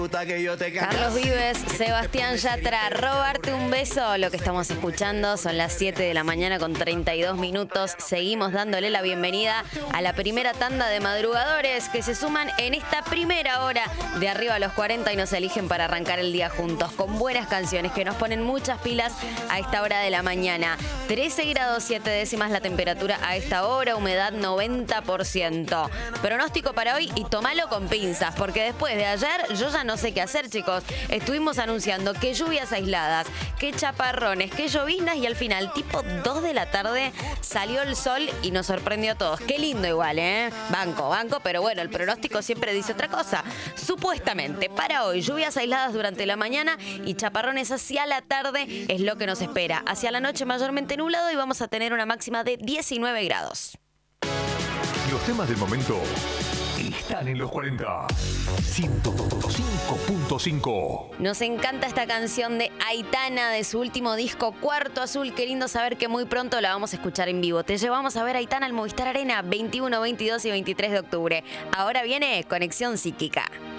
Que yo te Carlos Vives, Sebastián Yatra, robarte un beso. Lo que estamos escuchando son las 7 de la mañana con 32 minutos. Seguimos dándole la bienvenida a la primera tanda de madrugadores que se suman en esta primera hora de Arriba a los 40 y nos eligen para arrancar el día juntos con buenas canciones que nos ponen muchas pilas a esta hora de la mañana. 13 grados 7 décimas la temperatura a esta hora, humedad 90%. Pronóstico para hoy y tomalo con pinzas, porque después de ayer yo ya no sé qué hacer, chicos. Estuvimos anunciando que lluvias aisladas, que chaparrones, que lloviznas y al final, tipo 2 de la tarde, salió el sol y nos sorprendió a todos. Qué lindo igual, ¿eh? Banco, pero bueno, el pronóstico siempre dice otra cosa. Supuestamente, para hoy, lluvias aisladas durante la mañana y chaparrones hacia la tarde es lo que nos espera. Hacia la noche mayormente nublado y vamos a tener una máxima de 19 grados. Los temas del momento están en los 40. 105.5. Nos encanta esta canción de Aitana de su último disco Cuarto Azul. Qué lindo saber que muy pronto la vamos a escuchar en vivo. Te llevamos a ver a Aitana al Movistar Arena 21, 22 y 23 de octubre. Ahora viene Conexión Psíquica.